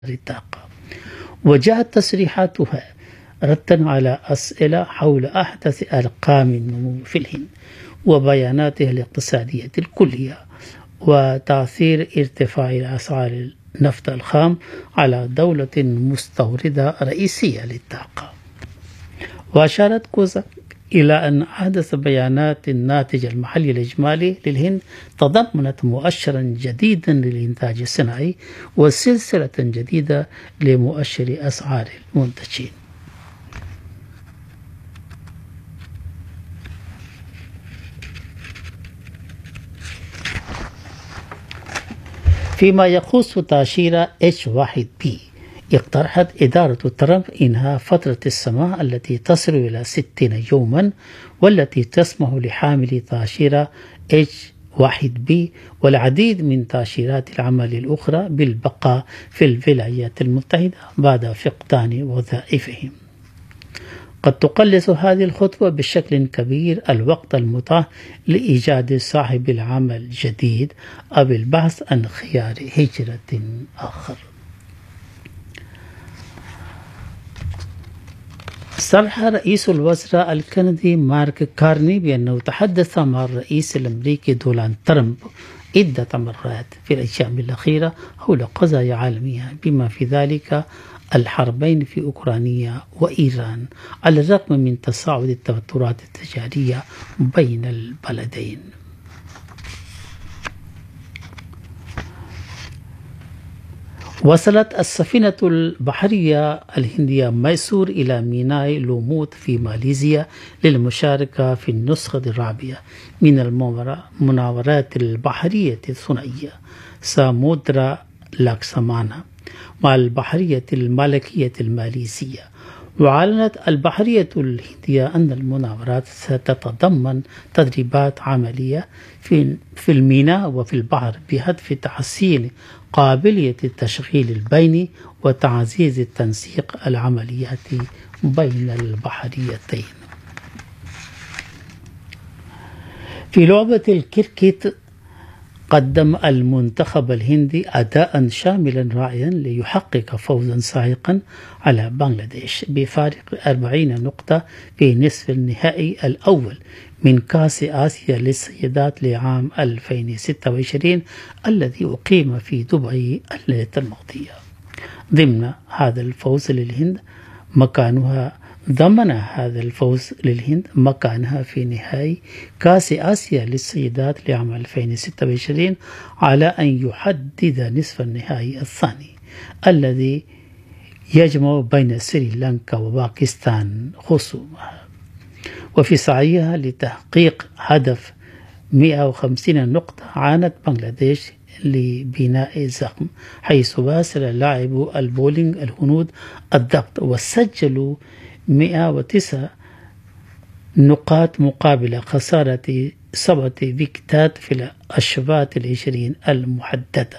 الطاقة. وجاءت تصريحاتها ردا على أسئلة حول أحدث أرقام النمو في الهند وبياناتها الاقتصادية الكلية وتأثير ارتفاع أسعار النفط الخام على دولة مستوردة رئيسية للطاقة. وأشارت كوزاك إلى أن أحدث بيانات الناتج المحلي الإجمالي للهند تضمنت مؤشرا جديدا للإنتاج الصناعي وسلسلة جديدة لمؤشر أسعار المنتجين. فيما يخص تأشيرة H1B، اقترحت إدارة ترامب إنهاء فترة السماح التي تصل إلى 60 يوما والتي تسمح لحامل تأشيرة H1B والعديد من تأشيرات العمل الأخرى بالبقاء في الولايات المتحدة بعد فقدان وظائفهم. قد تقلص هذه الخطوة بشكل كبير الوقت المتاح لإيجاد صاحب العمل الجديد أو البحث عن خيار هجرة آخر. صرح رئيس الوزراء الكندي مارك كارني بأنه تحدث مع الرئيس الأمريكي دونالد ترامب عدة مرات في الأيام الأخيرة حول قضايا عالمية بما في ذلك الحربين في أوكرانيا وإيران على الرغم من تصاعد التوترات التجارية بين البلدين. وصلت السفينة البحرية الهندية ميسور إلى ميناء لوموت في ماليزيا للمشاركة في النسخة الرابعة من المناورات البحرية الثنائية سامودرا لاكسمانا مع البحرية الملكية الماليزية. وأعلنت البحرية الهندية أن المناورات ستتضمن تدريبات عملية في الميناء وفي البحر بهدف تحسين قابلية التشغيل البيني وتعزيز التنسيق العمليات بين البحريتين. في لعبة الكريكيت قدم المنتخب الهندي أداء شاملا رائعا ليحقق فوزا ساحقا على بنغلاديش بفارق 40 نقطة في نصف النهائي الأول من كأس آسيا للسيدات لعام 2026 الذي أقيم في دبي الليلة الماضية. ضمن هذا الفوز للهند مكانها في نهائي كأس آسيا للسيدات لعام 2026 على أن يحدد نصف النهائي الثاني الذي يجمع بين سريلانكا وباكستان خصومها. وفي سعيها لتحقيق هدف 150 نقطة عانت بنغلاديش لبناء زخم حيث واصل لاعبو البولينج الهنود الضغط وسجلوا 109 نقاط مقابل خسارة 7 ويكتات في الأشواط 20 المحددة.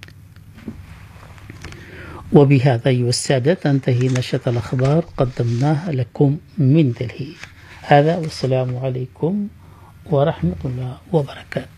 وبهذا أيها السادة تنتهي نشرة الأخبار قدمناها لكم من دلهي. هذا والسلام عليكم ورحمة الله وبركاته.